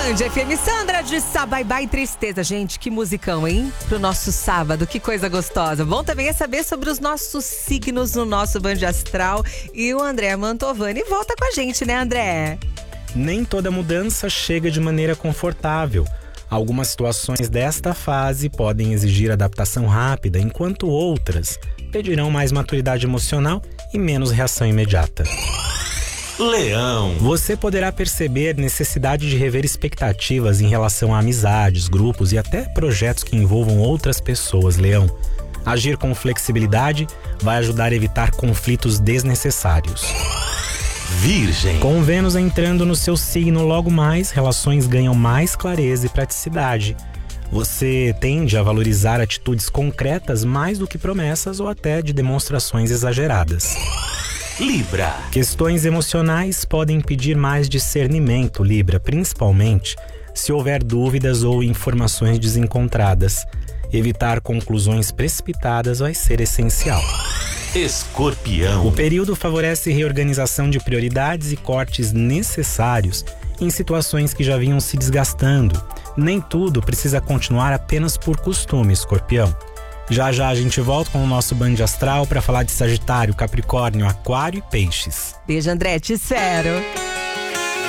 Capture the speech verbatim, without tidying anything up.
Band F M, Sandra de Sá, Bye Bye Tristeza. Gente, que musicão, hein? Pro nosso sábado, que coisa gostosa. Bom também é saber sobre os nossos signos no nosso Band Astral. E o André Mantovani volta com a gente, né, André? Nem toda mudança chega de maneira confortável. Algumas situações desta fase podem exigir adaptação rápida, enquanto outras pedirão mais maturidade emocional e menos reação imediata. Leão. Você poderá perceber necessidade de rever expectativas em relação a amizades, grupos e até projetos que envolvam outras pessoas, Leão. Agir com flexibilidade vai ajudar a evitar conflitos desnecessários. Virgem. Com Vênus entrando no seu signo logo mais, relações ganham mais clareza e praticidade. Você tende a valorizar atitudes concretas mais do que promessas ou até de demonstrações exageradas. Libra. Questões emocionais podem pedir mais discernimento, Libra, principalmente se houver dúvidas ou informações desencontradas. Evitar conclusões precipitadas vai ser essencial. Escorpião. O período favorece reorganização de prioridades e cortes necessários em situações que já vinham se desgastando. Nem tudo precisa continuar apenas por costume, Escorpião. Já já a gente volta com o nosso Band Astral para falar de Sagitário, Capricórnio, Aquário e Peixes. Beijo, André, te espero.